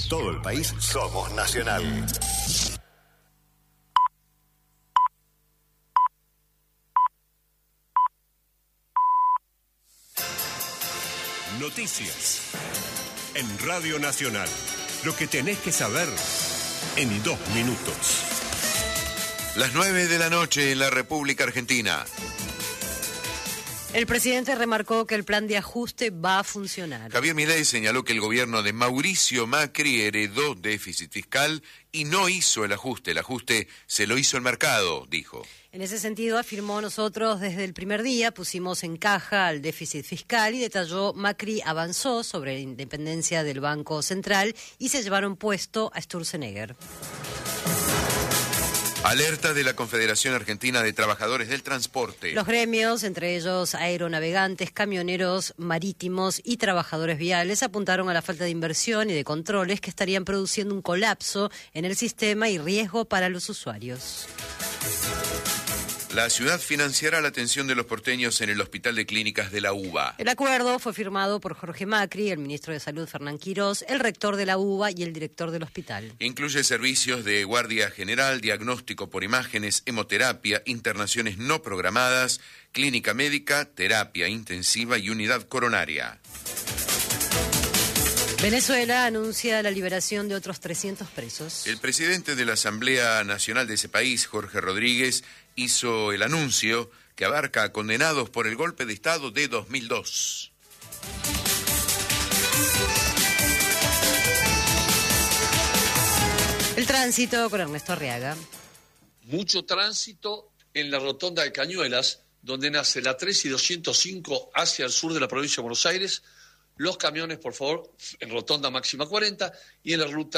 todo el país somos Nacional. Noticias en Radio Nacional. Lo que tenés que saber en 2 minutos. Las 9 de la noche en la República Argentina. El presidente remarcó que el plan de ajuste va a funcionar. Javier Milei señaló que el gobierno de Mauricio Macri heredó déficit fiscal y no hizo el ajuste. El ajuste se lo hizo el mercado, dijo. En ese sentido, afirmó, nosotros desde el primer día pusimos en caja al déficit fiscal y detalló, Macri avanzó sobre la independencia del Banco Central y se llevaron puesto a Sturzenegger. Alerta de la Confederación Argentina de Trabajadores del Transporte. Los gremios, entre ellos aeronavegantes, camioneros marítimos y trabajadores viales, apuntaron a la falta de inversión y de controles que estarían produciendo un colapso en el sistema y riesgo para los usuarios. La ciudad financiará la atención de los porteños en el Hospital de Clínicas de la UBA. El acuerdo fue firmado por Jorge Macri, el ministro de Salud Fernán Quirós, el rector de la UBA y el director del hospital. Incluye servicios de guardia general, diagnóstico por imágenes, hemoterapia, internaciones no programadas, clínica médica, terapia intensiva y unidad coronaria. Venezuela anuncia la liberación de otros 300 presos. El presidente de la Asamblea Nacional de ese país, Jorge Rodríguez, hizo el anuncio que abarca a condenados por el golpe de Estado de 2002. El tránsito con Ernesto Arriaga. Mucho tránsito en la rotonda de Cañuelas, donde nace la 3 y 205 hacia el sur de la provincia de Buenos Aires. Los camiones, por favor, en rotonda máxima 40 y en la ruta